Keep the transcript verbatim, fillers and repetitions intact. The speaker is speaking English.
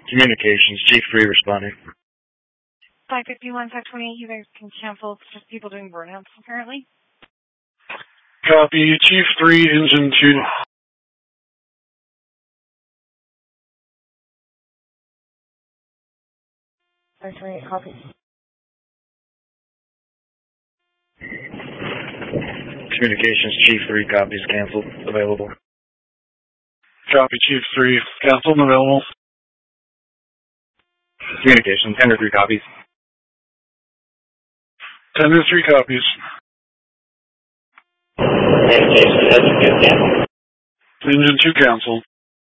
Communications, Chief three responding. five fifty-one, five twenty-eight, you guys can cancel. It's just people doing burnouts, apparently. Copy, Chief three, Engine two. five twenty-eight, copy. Communications, Chief three, copies canceled, available. Copy, Chief three, canceled and available. Communications, Tender three, copies. Tender three, copies. Engine two, canceled. Engine two, canceled.